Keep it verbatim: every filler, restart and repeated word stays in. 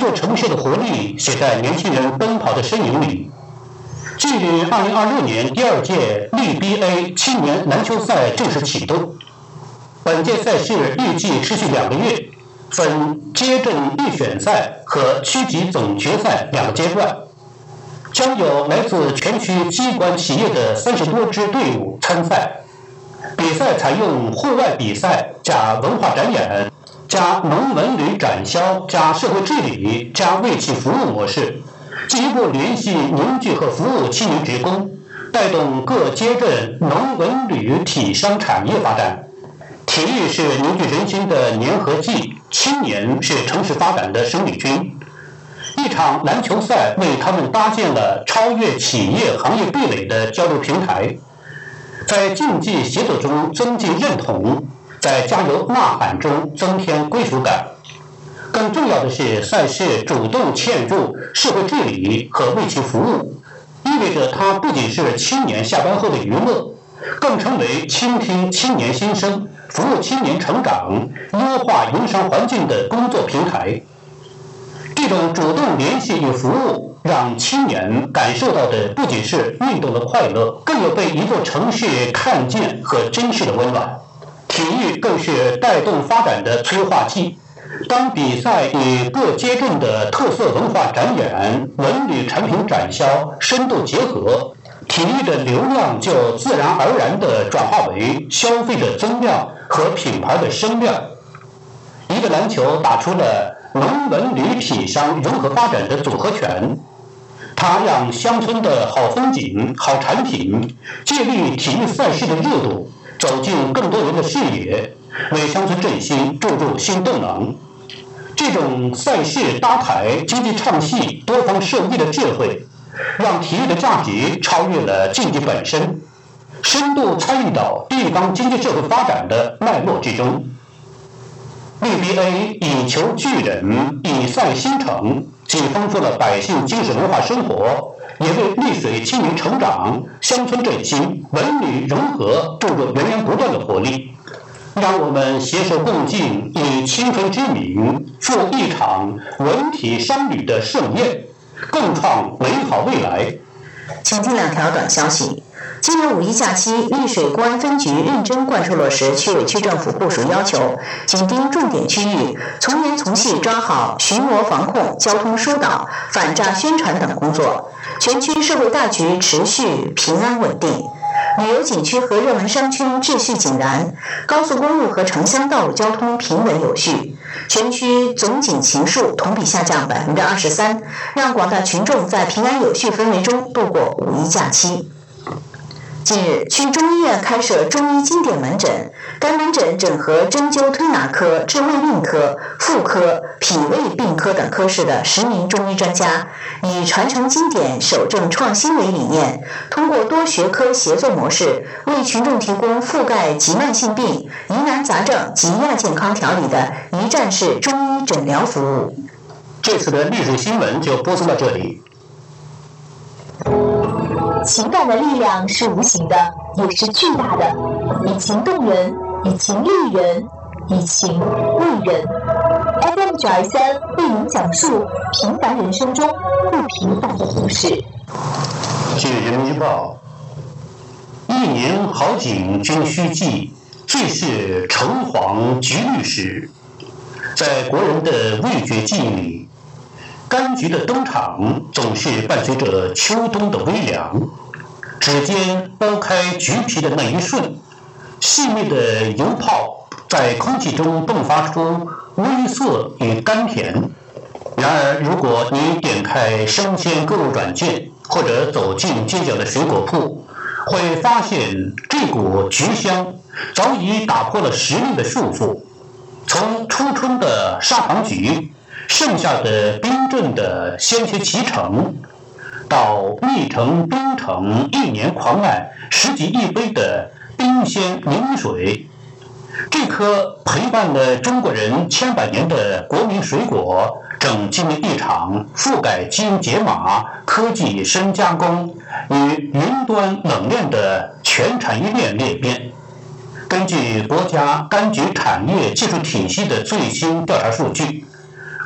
座城市的活力写在年轻人奔跑的身影里。距离二零二六年第二届 L B A 青年篮球赛正式启动。本届赛事预计持续两个月，分街镇预选赛和区级总决赛两个阶段，将有来自全区机关企业的三十多支队伍参赛。比赛采用户外比赛加文化展演加农文旅展销加社会治理加为企服务模式，进一步联系凝聚和服务青年职工，带动各街镇农文旅体商产业发展。体育是凝聚人心的粘合剂，青年是城市发展的生力军。一场篮球赛为他们搭建了超越企业行业壁垒的交流平台，在竞技协作中增进认同，在加油呐喊中增添归属感。更重要的是，赛事主动嵌入社会治理和为其服务，意味着它不仅是青年下班后的娱乐，更成为倾听青年心声、服务青年成长、优化营商环境的工作平台。这种主动联系与服务，让青年感受到的不仅是运动的快乐，更有被一座城市看见和珍视的温暖。体育更是带动发展的催化剂。当比赛与各街镇的特色文化展演、文旅产品展销深度结合，体育的流量就自然而然地转化为消费者增量和品牌的声量。一个篮球打出了农文旅体商融合发展的组合拳，它让乡村的好风景、好产品借力体育赛事的热度走进更多人的视野，为乡村振兴注入新动能。这种赛事搭台、经济唱戏、多方受益的智慧，让体育的价值超越了竞技本身，深度参与到地方经济社会发展的脉络之中。L B A 以球聚人，以赛兴城，既丰富了百姓精神文化生活，也为丽水青年成长、乡村振兴、文旅融合注入源源不断的活力。让我们携手共进，以青春之名赴一场文体商旅的盛宴，共创美好未来。 请听两条短消息。今年五一假期，丽水公安分局认真贯彻落实区委区政府部署要求，紧盯重点区域，从严从细抓好巡逻防控、交通疏导、反诈宣传等工作，全区社会大局持续平安稳定。旅游景区和热门商圈秩序井然，高速公路和城乡道路交通平稳有序，全区总警情数同比下降百分之二十三，让广大群众在平安有序氛围中度过五一假期。近日，区中医院开设中医经典门诊，该门诊整合针灸推拿科、治胃病科、妇科、脾胃病科等科室的十名中医专家，以传承经典、守正创新为理念，通过多学科协作模式，为群众提供覆盖急慢性病、疑难杂症及亚健康调理的一站式中医诊疗服务。 这次的丽水新闻就播送到这里。 情感的力量是无形的，也是巨大的，以情动人，以情励人，以情为人。F M 九二三为您讲述平凡人生中不平凡的故事。 据人民日报，一年好景均须记，最是橙黄橘绿时。在国人的味觉记忆里，柑橘的登场总是伴随着秋冬的微凉。指尖剥开橘皮的那一瞬，细密的油泡在空气中迸发出微涩与甘甜。然而，如果你点开生鲜购物软件，或者走进街角的水果铺，会发现这股橘香早已打破了时令的束缚。从初春的砂糖橘，盛夏的冰镇的鲜茄脐橙，到蜜橙、冰橙一年狂爱十几亿杯的冰鲜柠水，这颗陪伴了中国人千百年的国民水果，正经历一场覆盖基因解码、科技深加工与云端冷链的全产业链裂变。根据国家柑橘产业技术体系的最新调查数据，